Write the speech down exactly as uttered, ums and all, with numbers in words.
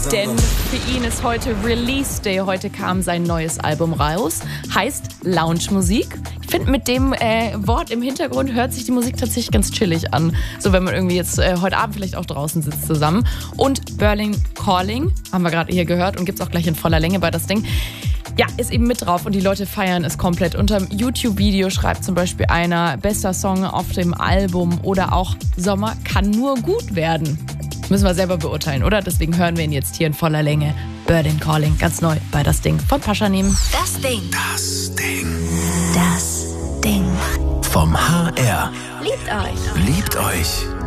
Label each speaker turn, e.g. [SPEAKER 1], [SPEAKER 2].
[SPEAKER 1] Denn für ihn ist heute Release Day. Heute kam sein neues Album raus. Heißt Lounge-Musik. Ich finde, mit dem äh, Wort im Hintergrund hört sich die Musik tatsächlich ganz chillig an. So, wenn man irgendwie jetzt äh, heute Abend vielleicht auch draußen sitzt zusammen. Und Berlin Calling haben wir gerade hier gehört und gibt's auch gleich in voller Länge bei das Ding. Ja, ist eben mit drauf und die Leute feiern es komplett. Unterm YouTube-Video schreibt zum Beispiel einer, bester Song auf dem Album oder auch Sommer kann nur gut werden. Müssen wir selber beurteilen, oder? Deswegen hören wir ihn jetzt hier in voller Länge. Berlin Calling, ganz neu bei Das Ding von Pashanim.
[SPEAKER 2] Das Ding.
[SPEAKER 3] Das Ding.
[SPEAKER 2] Das Ding.
[SPEAKER 3] Vom H R.
[SPEAKER 2] Liebt euch.
[SPEAKER 3] Liebt euch.